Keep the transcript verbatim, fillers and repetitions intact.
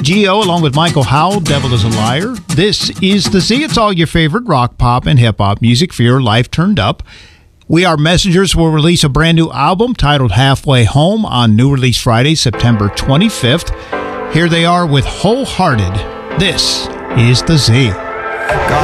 Geo along with Michael Howell, Devil is a Liar. This is The Z. It's all your favorite rock, pop, and hip-hop music for your life turned up. We Are Messengers will release a brand new album titled Halfway Home on New Release Friday, September twenty-fifth. Here they are with Wholehearted. This is The Z. God